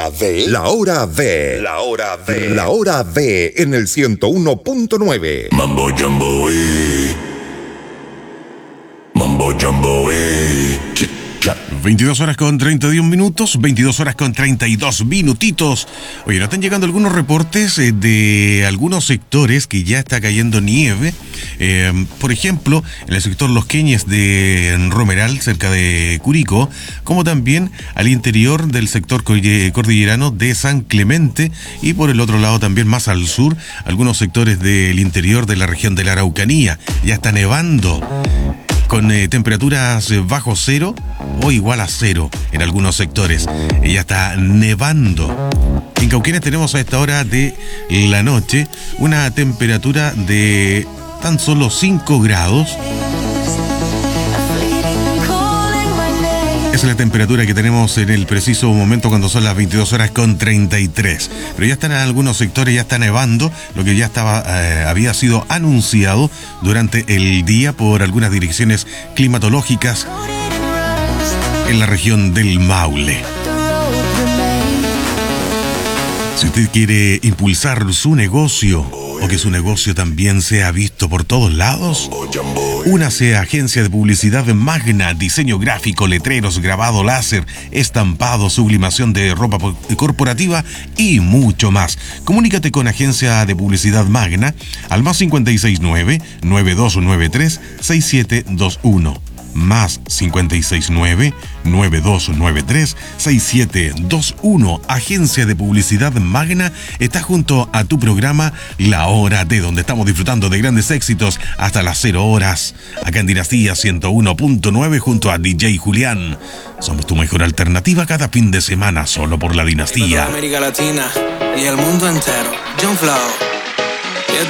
hora de... La hora de... La hora de... La hora de en el 101.9. Mambo Jambo, Mambo Jambo, 22 horas con 31 minutos, 22 horas con 32 minutitos. Oye, nos están llegando algunos reportes de algunos sectores que ya está cayendo nieve. Por ejemplo, en el sector Los Queñes de Romeral, cerca de Curicó, como también al interior del sector cordillerano de San Clemente, y por el otro lado también más al sur, algunos sectores del interior de la región de la Araucanía. Ya está nevando, con temperaturas bajo cero o igual a cero en algunos sectores. Ya está nevando. En Cauquenes tenemos a esta hora de la noche una temperatura de tan solo 5 grados. Esa es la temperatura que tenemos en el preciso momento cuando son las 22 horas con 33. Pero ya están en algunos sectores, ya está nevando, lo que ya había sido anunciado durante el día por algunas direcciones climatológicas en la región del Maule. Si usted quiere impulsar su negocio o que su negocio también sea visto por todos lados, únase a Agencia de Publicidad Magna, diseño gráfico, letreros, grabado láser, estampado, sublimación de ropa corporativa y mucho más. Comunícate con Agencia de Publicidad Magna al más 569-9293-6721. Más 569-9293-6721. Agencia de Publicidad Magna está junto a tu programa La Hora de, donde estamos disfrutando de grandes éxitos hasta las 0 horas. Acá en Dinastía 101.9 junto a DJ Julián. Somos tu mejor alternativa cada fin de semana solo por la Dinastía. América Latina y el mundo entero. John Flow.